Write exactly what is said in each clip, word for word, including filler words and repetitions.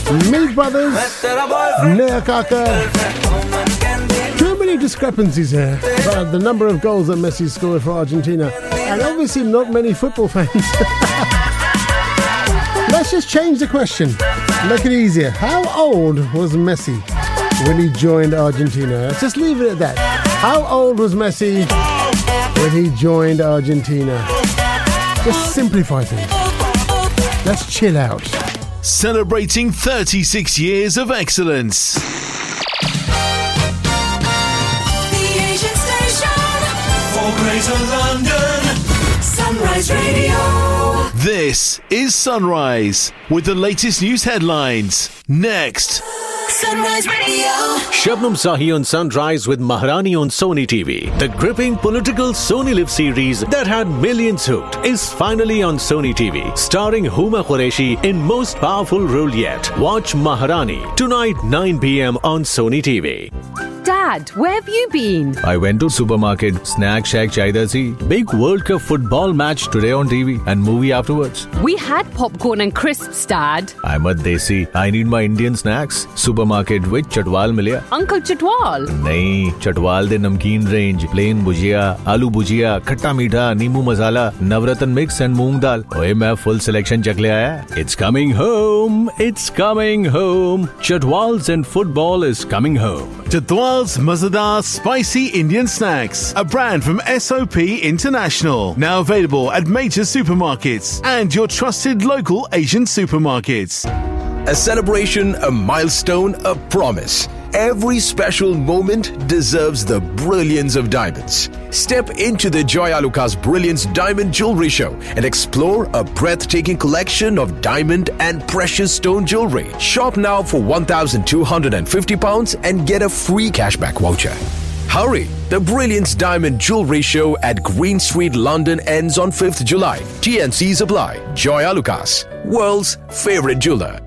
Milk Brothers, Naya Kaka. Too many discrepancies here about the number of goals that Messi scored for Argentina, and obviously not many football fans. Let's just change the question. Make it easier. How old was Messi when he joined Argentina? Let's just leave it at that. How old was Messi when he joined Argentina? Just simplify things. Let's chill out. Celebrating thirty-six years of excellence. The Asian station for Greater London. Sunrise Radio. This is Sunrise with the latest news headlines. Next. Sunrise Radio. Shabnam Sahi on Sunrise with Maharani on Sony T V. The gripping political Sony Live series that had millions hooked is finally on Sony T V, starring Huma Qureshi in most powerful role yet. Watch Maharani tonight nine p.m. on Sony T V. Dad, where have you been? I went to supermarket, snack shack chaida si. Big World Cup football match today on T V and movie afterwards. We had popcorn and crisps, Dad. I'm a desi. I need my Indian snacks. Supermarket with Chatwal milya. Uncle Chatwal? Nahin, Chatwal de namkeen range, plain bhujia, aloo bhujia, khatta meetha, neembu masala, navratan mix and moong dal. Oye, main full selection chak le aaya. It's coming home. It's coming home. Chatwal's and football is coming home. Chatwal's Mazadar Spicy Indian Snacks, a brand from S O P International. Now available at major supermarkets and your trusted local Asian supermarkets. A celebration, a milestone, a promise. Every special moment deserves the brilliance of diamonds. Step into the Joy Alucas Brilliance Diamond Jewelry Show and explore a breathtaking collection of diamond and precious stone jewelry. Shop now for one thousand two hundred fifty pounds and get a free cashback voucher. Hurry! The Brilliance Diamond Jewelry Show at Green Street, London ends on fifth of July. T and Cs apply. Joy Alucas, world's favorite jeweler.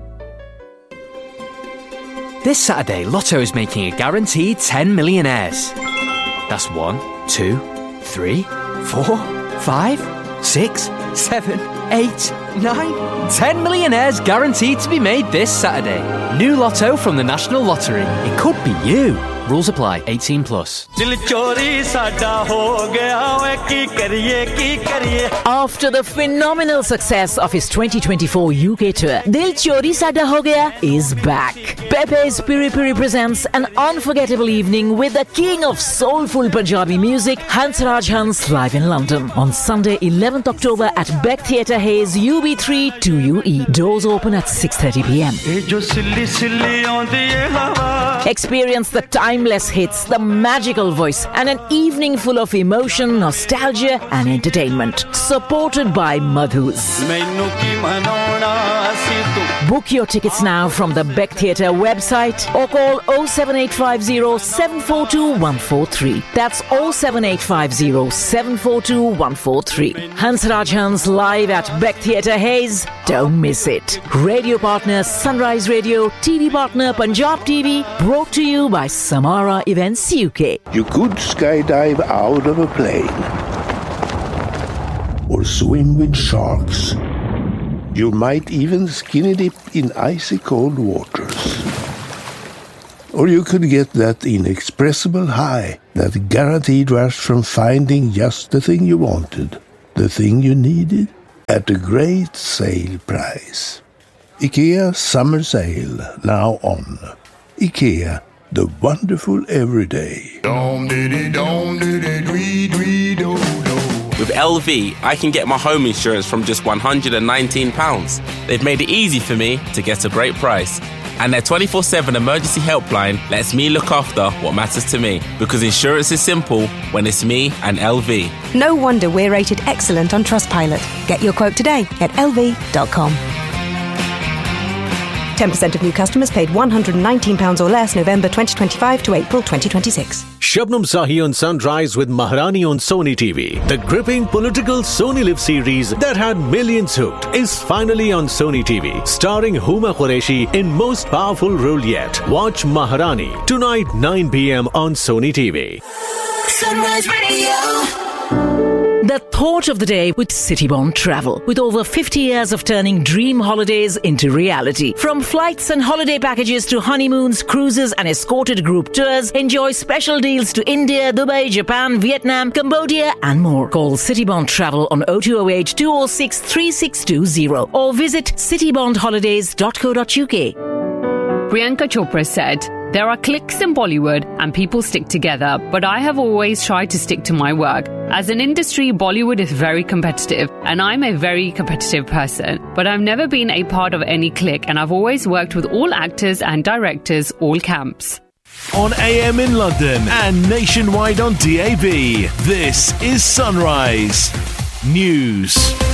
This Saturday, Lotto is making a guaranteed ten millionaires. That's one, two, three, four, five, six, seven, eight, nine, ten millionaires guaranteed to be made this Saturday. New Lotto from the National Lottery. It could be you. Rules apply. eighteen plus. After the phenomenal success of his twenty twenty-four U K tour, Dil Chori Sada Ho Gaya is back. Pepe's Piri Piri presents an unforgettable evening with the king of soulful Punjabi music, Hansraj Hans, live in London on Sunday, eleventh October at Beck Theatre Hayes, U B three two U E. Doors open at six thirty p.m. Experience the timeless hits, the magical voice, and an evening full of emotion, nostalgia, and entertainment. Supported by Madhus. Book your tickets now from the Beck Theatre website or call oh seven eight five oh, seven four two, one four three. That's oh seven eight five oh, seven four two, one four three. Hansraj Hans live at Beck Theatre Hayes. Don't miss it. Radio partner Sunrise Radio, T V partner Punjab T V, brought to you by Samara Events U K. You could skydive out of a plane or swim with sharks. You might even skinny dip in icy cold waters. Or you could get that inexpressible high, that guaranteed rush from finding just the thing you wanted, the thing you needed, at a great sale price. IKEA Summer Sale, now on. IKEA, the wonderful everyday. With L V, I can get my home insurance from just one hundred nineteen pounds. They've made it easy for me to get a great price. And their twenty-four seven emergency helpline lets me look after what matters to me. Because insurance is simple when it's me and L V. No wonder we're rated excellent on Trustpilot. Get your quote today at L V dot com. ten percent of new customers paid one hundred nineteen pounds or less November twenty twenty-five to April twenty twenty-six. Shabnam Sahi on Sunrise with Maharani on Sony T V. The gripping political Sony Live series that had millions hooked is finally on Sony T V, starring Huma Qureshi in most powerful role yet. Watch Maharani tonight nine p.m. on Sony T V. Sunrise Radio. The thought of the day with Citybond Travel. With over fifty years of turning dream holidays into reality. From flights and holiday packages to honeymoons, cruises and escorted group tours, enjoy special deals to India, Dubai, Japan, Vietnam, Cambodia and more. Call Citybond Travel on oh two oh eight, two oh six, three six two oh or visit citybond holidays dot co dot uk. Priyanka Chopra said, "There are cliques in Bollywood and people stick together, but I have always tried to stick to my work. As an industry, Bollywood is very competitive and I'm a very competitive person, but I've never been a part of any clique and I've always worked with all actors and directors, all camps." On A M in London and nationwide on D A B, this is Sunrise News.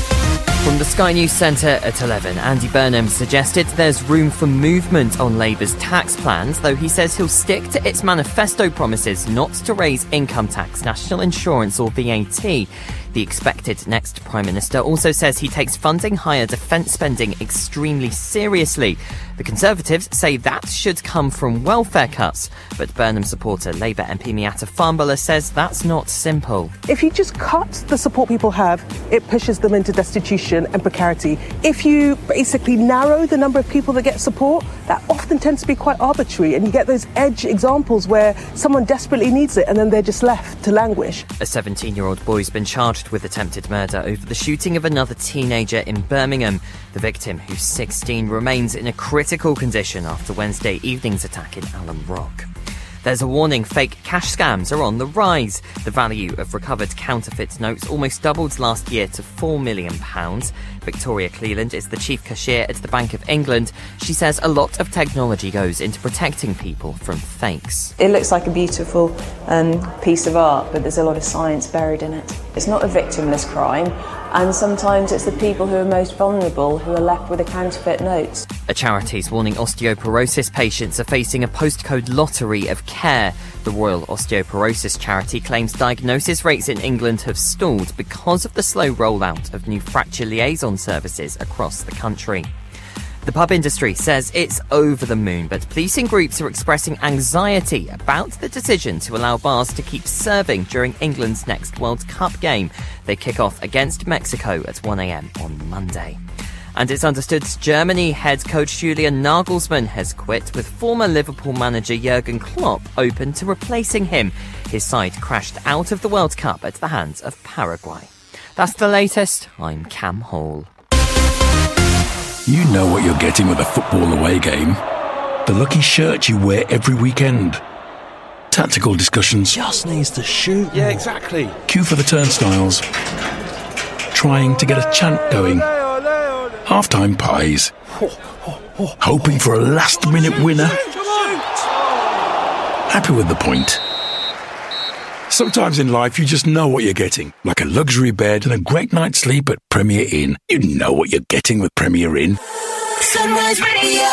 From the Sky News Centre at eleven, Andy Burnham suggested there's room for movement on Labour's tax plans, though he says he'll stick to its manifesto promises not to raise income tax, national insurance or V A T. The expected next Prime Minister also says he takes funding higher defence spending extremely seriously. The Conservatives say that should come from welfare cuts, but Burnham supporter Labour M P Miatta Farnborough says that's not simple. If you just cut the support people have, it pushes them into destitution and precarity. If you basically narrow the number of people that get support, that often tends to be quite arbitrary, and you get those edge examples where someone desperately needs it and then they're just left to languish. A seventeen-year-old boy's been charged with attempted murder over the shooting of another teenager in Birmingham. The victim, who's sixteen, remains in a critical condition after Wednesday evening's attack in Alum Rock. There's a warning, fake cash scams are on the rise. The value of recovered counterfeit notes almost doubled last year to four million pounds. Victoria Cleland is the chief cashier at the Bank of England. She says a lot of technology goes into protecting people from fakes. It looks like a beautiful um, piece of art, but there's a lot of science buried in it. It's not a victimless crime, and sometimes it's the people who are most vulnerable who are left with the counterfeit notes. A charity's warning osteoporosis patients are facing a postcode lottery of care. The Royal Osteoporosis Charity claims diagnosis rates in England have stalled because of the slow rollout of new fracture liaison services across the country. The pub industry says it's over the moon, but policing groups are expressing anxiety about the decision to allow bars to keep serving during England's next World Cup game. They kick off against Mexico at one a.m. on Monday. And it's understood Germany head coach Julian Nagelsmann has quit, with former Liverpool manager Jurgen Klopp open to replacing him. His side crashed out of the World Cup at the hands of Paraguay. That's the latest. I'm Cam Hall. You know what you're getting with a football away game. The lucky shirt you wear every weekend. Tactical discussions. Just needs to shoot. Yeah, exactly. Queue for the turnstiles. Trying to get a chant going. Half-time pies. Hoping for a last-minute winner. Happy with the point. Sometimes in life you just know what you're getting. Like a luxury bed and a great night's sleep at Premier Inn. You know what you're getting with Premier Inn. Sunrise Radio.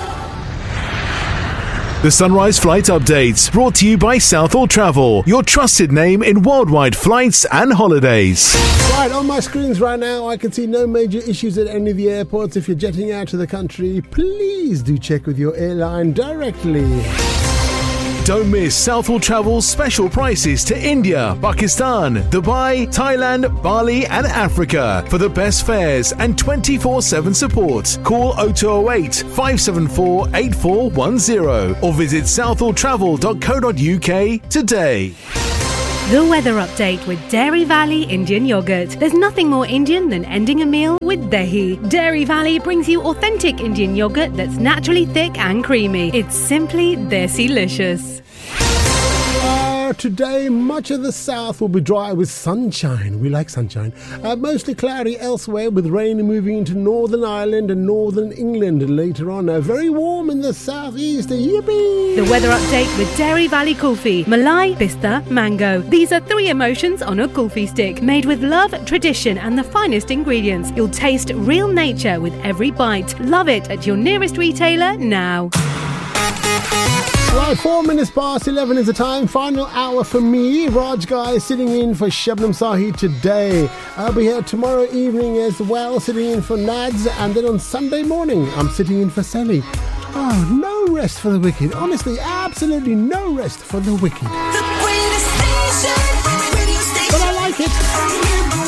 The Sunrise Flight Updates, brought to you by Southall Travel, your trusted name in worldwide flights and holidays. Right, on my screens right now, I can see no major issues at any of the airports. If you're jetting out to the country, please do check with your airline directly. Don't miss Southall Travel's special prices to India, Pakistan, Dubai, Thailand, Bali and Africa for the best fares and twenty-four seven support. Call oh two oh eight, five seven four, eight four one oh or visit southall travel dot co dot uk today. The weather update with Dairy Valley Indian Yogurt. There's nothing more Indian than ending a meal with Dahi. Dairy Valley brings you authentic Indian yogurt that's naturally thick and creamy. It's simply Desi-licious. Uh, today, much of the south will be dry with sunshine. We like sunshine. Uh, mostly cloudy elsewhere, with rain moving into Northern Ireland and Northern England later on. Uh, very warm in the southeast. Yippee! The weather update with Dairy Valley Kulfi. Malai, Pista, Mango. These are three emotions on a kulfi stick, made with love, tradition and the finest ingredients. You'll taste real nature with every bite. Love it at your nearest retailer now. Right, four minutes past eleven is the time. Final hour for me. Raj Guy sitting in for Shabnam Sahi today. I'll be here tomorrow evening as well, sitting in for Nads. And then on Sunday morning, I'm sitting in for Sally. Oh, no rest for the wicked. Honestly, absolutely no rest for the wicked. The greatest station, radio station. But I like it.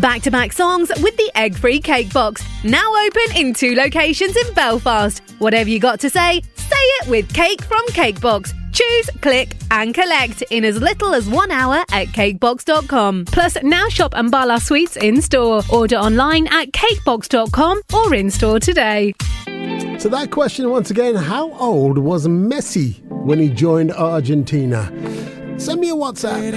Back-to-back songs with the egg-free cake box. Now open in two locations in Belfast. Whatever you got to say, say it with Cake from Cakebox. Choose, click and collect in as little as one hour at cakebox dot com. Plus, now shop Ambala Sweets in-store. Order online at cakebox dot com or in-store today. So that question once again, how old was Messi when he joined Argentina? Send me a WhatsApp.